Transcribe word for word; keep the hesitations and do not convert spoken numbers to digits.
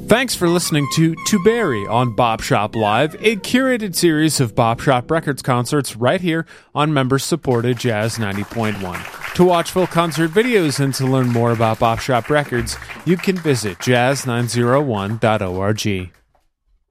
Thanks for listening to To Barry on Bop Shop Live, a curated series of Bop Shop Records concerts right here on member-supported Jazz ninety point one. To watch full concert videos and to learn more about Bop Shop Records, you can visit jazz nine oh one dot org.